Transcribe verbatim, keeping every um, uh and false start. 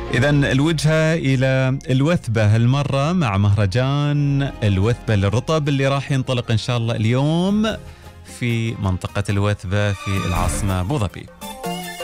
إذا الوجهة إلى الوثبة هالمرة مع مهرجان الوثبة للرطب اللي راح ينطلق إن شاء الله اليوم في منطقة الوثبة في العاصمة أبو ظبي.